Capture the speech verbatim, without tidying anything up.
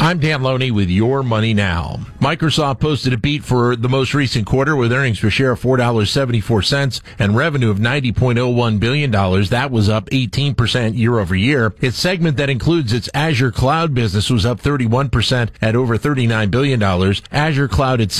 I'm Dan Loney with Your Money Now. Microsoft posted a beat for the most recent quarter with earnings per share of four dollars and seventy-four cents and revenue of ninety point oh one billion dollars. That was up eighteen percent year over year. Its segment that includes its Azure Cloud business was up thirty-one percent at over thirty-nine billion dollars. Azure Cloud itself